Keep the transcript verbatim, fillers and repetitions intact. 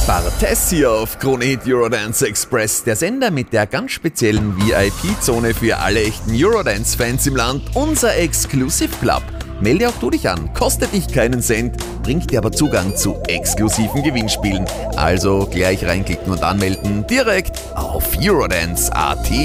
Bartes hier auf Krone Hit Eurodance Express, der Sender mit der ganz speziellen V I P-Zone für alle echten Eurodance-Fans im Land, unser Exclusive Club. Melde auch du dich an, kostet dich keinen Cent, bringt dir aber Zugang zu exklusiven Gewinnspielen. Also gleich reinklicken und anmelden, direkt auf eurodance punkt at.